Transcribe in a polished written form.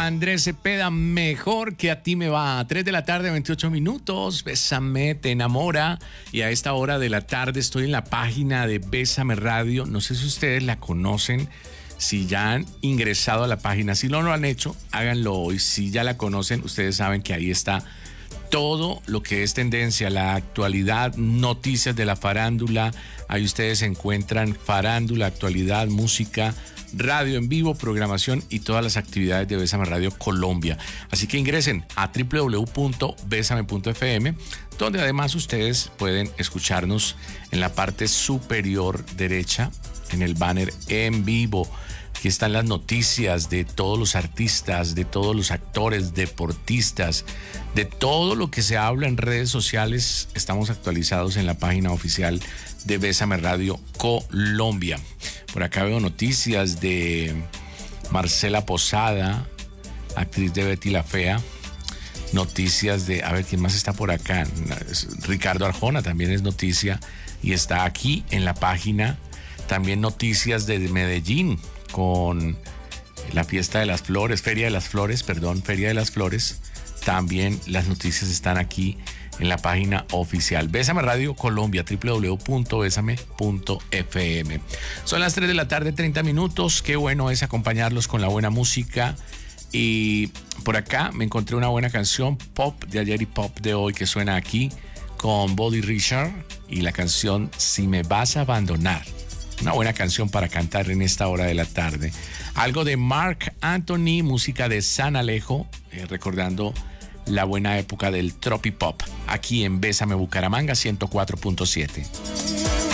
Andrés Cepeda, mejor que a ti me va. 3 de la tarde, 28 minutos. Bésame, te enamora. Y a esta hora de la tarde estoy en la página de Bésame Radio. No sé si ustedes la conocen, si ya han ingresado a la página. Si no lo han hecho, háganlo hoy. Si ya la conocen, ustedes saben que ahí está todo lo que es tendencia, la actualidad, noticias de la farándula. Ahí ustedes encuentran farándula, actualidad, música, radio en vivo, programación y todas las actividades de Bésame Radio Colombia. Así que ingresen a www.besame.fm, donde además ustedes pueden escucharnos en la parte superior derecha, en el banner en vivo. Aquí están las noticias de todos los artistas, de todos los actores, deportistas, de todo lo que se habla en redes sociales. Estamos actualizados en la página oficial de Bésame Radio Colombia. Por acá veo noticias de Marcela Posada, actriz de Betty la Fea. Noticias de, a ver, ¿quién más está por acá? Ricardo Arjona también es noticia y está aquí en la página. También noticias de Medellín con la fiesta de las flores, Feria de las Flores. También las noticias están aquí en la página oficial. Bésame Radio Colombia, www.besame.fm. Son las 3 de la tarde, 30 minutos. Qué bueno es acompañarlos con la buena música. Y por acá me encontré una buena canción, pop de ayer y pop de hoy, que suena aquí con Buddy Richard y la canción Si me vas a abandonar. Una buena canción para cantar en esta hora de la tarde. Algo de Marc Anthony, música de San Alejo, recordando la buena época del tropipop, aquí en Bésame Bucaramanga 104.7.